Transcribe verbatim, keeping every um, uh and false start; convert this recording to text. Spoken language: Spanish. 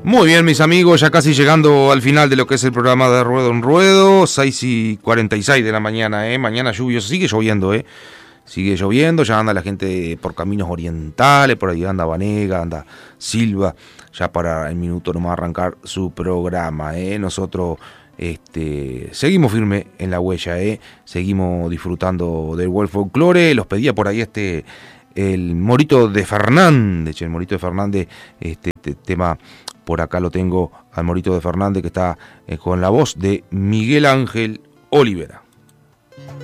Muy bien, mis amigos, ya casi llegando al final de lo que es el programa de Ruedo en Ruedo, seis y cuarenta y seis de la mañana, ¿eh? Mañana lluvioso, sigue lloviendo, ¿eh? Sigue lloviendo, ya anda la gente por caminos orientales, por ahí anda Vanega, anda Silva, ya para el minuto nomás arrancar su programa, ¿eh? Nosotros este, seguimos firme en la huella, ¿eh? Seguimos disfrutando del buen folclore, los pedía por ahí este... el Morito de Fernández, el Morito de Fernández, este, este tema por acá lo tengo al Morito de Fernández que está eh, con la voz de Miguel Ángel Olivera.